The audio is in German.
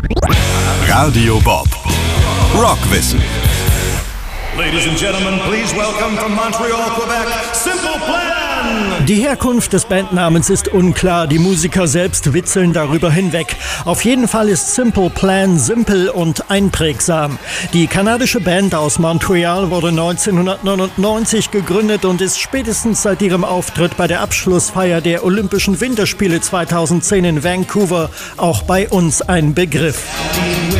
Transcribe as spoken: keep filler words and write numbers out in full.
Radio Bob. Rockwissen. Ladies and gentlemen, please welcome from Montreal, Quebec, Simple Plan! Die Herkunft des Bandnamens ist unklar, die Musiker selbst witzeln darüber hinweg. Auf jeden Fall ist Simple Plan simpel und einprägsam. Die kanadische Band aus Montreal wurde neunzehnhundertneunundneunzig gegründet und ist spätestens seit ihrem Auftritt bei der Abschlussfeier der Olympischen Winterspiele zweitausendzehn in Vancouver auch bei uns ein Begriff.